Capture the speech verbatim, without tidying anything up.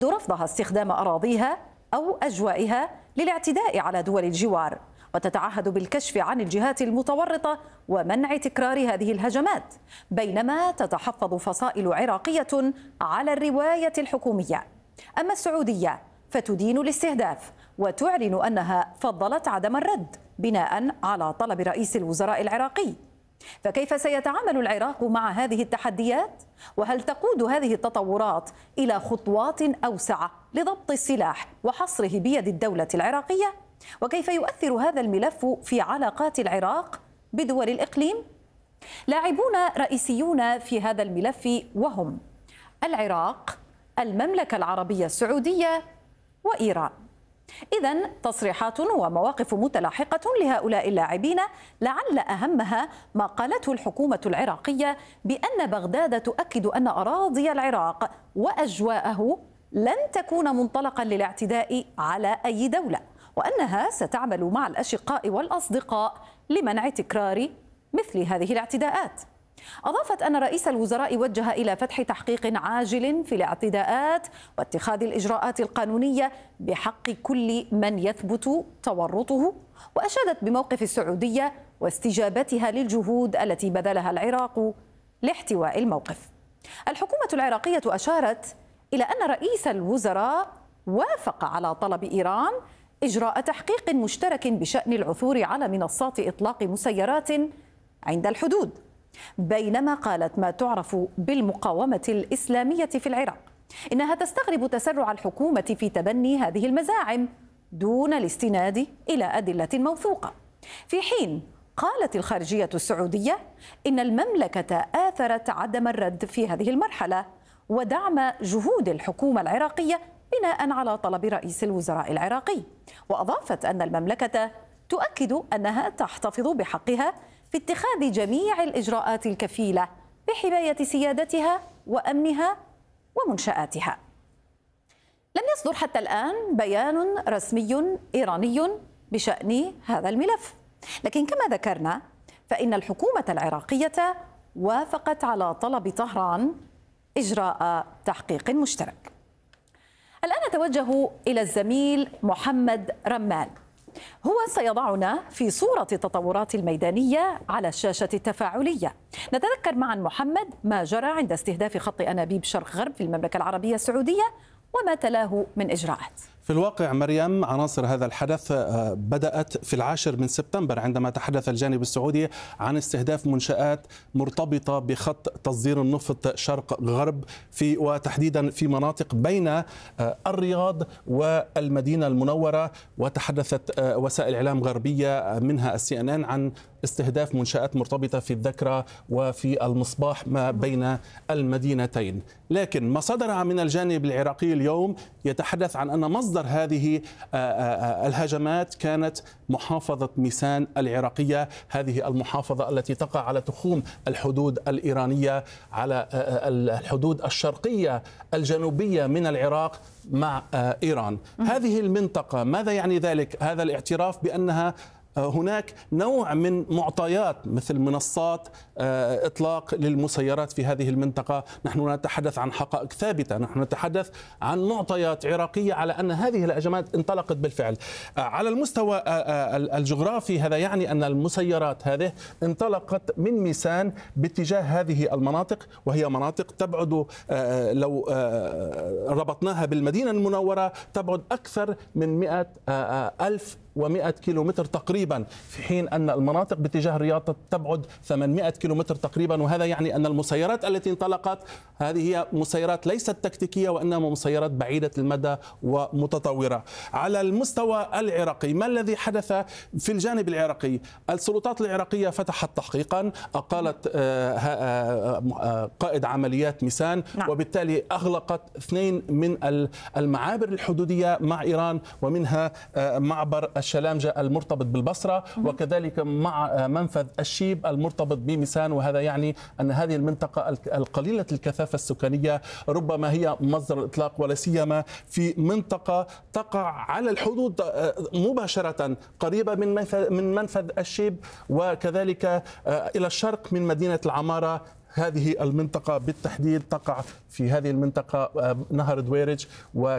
رفضها استخدام أراضيها أو أجوائها للاعتداء على دول الجوار، وتتعهد بالكشف عن الجهات المتورطة ومنع تكرار هذه الهجمات، بينما تتحفظ فصائل عراقية على الرواية الحكومية. أما السعودية فتدين الاستهداف وتعلن أنها فضلت عدم الرد بناء على طلب رئيس الوزراء العراقي. فكيف سيتعامل العراق مع هذه التحديات؟ وهل تقود هذه التطورات إلى خطوات أوسع لضبط السلاح وحصره بيد الدولة العراقية؟ وكيف يؤثر هذا الملف في علاقات العراق بدول الإقليم؟ لاعبون رئيسيون في هذا الملف وهم العراق، المملكة العربية السعودية وإيران. إذن تصريحات ومواقف متلاحقة لهؤلاء اللاعبين، لعل أهمها ما قالته الحكومة العراقية بأن بغداد تؤكد أن أراضي العراق وأجواءه لن تكون منطلقا للاعتداء على أي دولة، وأنها ستعمل مع الأشقاء والأصدقاء لمنع تكرار مثل هذه الاعتداءات. أضافت أن رئيس الوزراء وجه إلى فتح تحقيق عاجل في الاعتداءات واتخاذ الإجراءات القانونية بحق كل من يثبت تورطه، وأشادت بموقف السعودية واستجابتها للجهود التي بذلها العراق لاحتواء الموقف. الحكومة العراقية أشارت إلى أن رئيس الوزراء وافق على طلب إيران إجراء تحقيق مشترك بشأن العثور على منصات إطلاق مسيرات عند الحدود، بينما قالت ما تعرف بالمقاومة الإسلامية في العراق إنها تستغرب تسرع الحكومة في تبني هذه المزاعم دون الاستناد إلى أدلة موثوقة، في حين قالت الخارجية السعودية إن المملكة آثرت عدم الرد في هذه المرحلة ودعم جهود الحكومة العراقية بناء على طلب رئيس الوزراء العراقي. وأضافت أن المملكة تؤكد أنها تحتفظ بحقها في اتخاذ جميع الإجراءات الكفيلة بحماية سيادتها وأمنها ومنشآتها. لم يصدر حتى الآن بيان رسمي إيراني بشأن هذا الملف، لكن كما ذكرنا فإن الحكومة العراقية وافقت على طلب طهران إجراء تحقيق مشترك. الآن أتوجه إلى الزميل محمد رمال، هو سيضعنا في صورة التطورات الميدانية على الشاشة التفاعلية. نتذكر معا محمد ما جرى عند استهداف خط أنابيب شرق غرب في المملكة العربية السعودية وما تلاه من إجراءات. في الواقع مريم، عناصر هذا الحدث بدأت في العاشر من سبتمبر عندما تحدث الجانب السعودي عن استهداف منشآت مرتبطة بخط تصدير النفط شرق غرب في وتحديدا في مناطق بين الرياض والمدينة المنورة. وتحدثت وسائل إعلام غربية منها السي ان ان عن استهداف منشآت مرتبطة في الذكرى وفي المصباح ما بين المدينتين. لكن ما صدر من الجانب العراقي اليوم يتحدث عن أن مصدر هذه الهجمات كانت محافظة ميسان العراقية، هذه المحافظة التي تقع على تخوم الحدود الإيرانية، على الحدود الشرقية الجنوبية من العراق مع إيران. هذه المنطقة ماذا يعني ذلك؟ هذا الاعتراف بأنها هناك نوع من معطيات مثل منصات إطلاق للمسيرات في هذه المنطقة. نحن نتحدث عن حقائق ثابتة، نحن نتحدث عن معطيات عراقية على أن هذه الهجمات انطلقت بالفعل. على المستوى الجغرافي هذا يعني أن المسيرات هذه انطلقت من ميسان باتجاه هذه المناطق، وهي مناطق تبعد لو ربطناها بالمدينة المنورة تبعد أكثر من مئة ألف ومئة كيلومتر تقريبا، في حين أن المناطق باتجاه الرياض تبعد ثمانمئة كيلومتر تقريبا. وهذا يعني أن المسيرات التي انطلقت هذه هي مسيرات ليست تكتيكية وإنما مسيرات بعيدة المدى ومتطورة. على المستوى العراقي ما الذي حدث في الجانب العراقي؟ السلطات العراقية فتحت تحقيقا، أقالت قائد عمليات ميسان، وبالتالي أغلقت اثنين من المعابر الحدودية مع إيران، ومنها معبر الشلامجة المرتبط بالبصرة، وكذلك مع منفذ الشيب المرتبط بميسان. وهذا يعني أن هذه المنطقة القليلة الكثافة السكانية ربما هي مصدر الإطلاق، ولا سيما في منطقة تقع على الحدود مباشرة قريبة من منفذ من منفذ الشيب، وكذلك إلى الشرق من مدينة العمارة. هذه المنطقة بالتحديد تقع في هذه المنطقة نهر دويرج و